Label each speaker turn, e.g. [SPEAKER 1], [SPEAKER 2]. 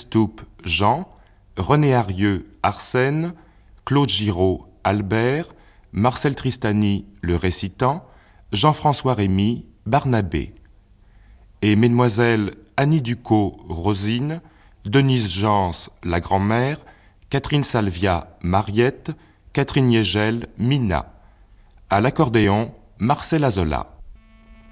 [SPEAKER 1] Stoup, Jean, René Arieux, Arsène, Claude Giraud, Albert, Marcel Tristany, le récitant, Jean-François Rémy, Barnabé. Et mesdemoiselles Annie Ducos, Rosine, Denise Jans, la grand-mère, Catherine Salvia, Mariette, Catherine Yegel, Mina. À l'accordéon, Marcel Azola.